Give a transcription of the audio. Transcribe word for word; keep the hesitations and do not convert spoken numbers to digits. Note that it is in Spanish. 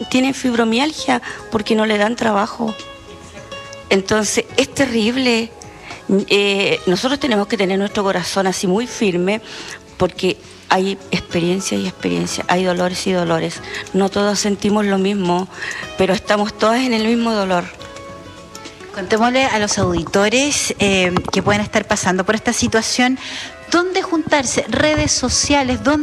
tienen fibromialgia porque no le dan trabajo. Entonces, es terrible. Eh, nosotros tenemos que tener nuestro corazón así muy firme, porque hay experiencia y experiencia, hay dolores y dolores. No todos sentimos lo mismo, pero estamos todas en el mismo dolor. Contémosle a los auditores eh, que pueden estar pasando por esta situación, ¿dónde juntarse? Redes sociales, ¿dónde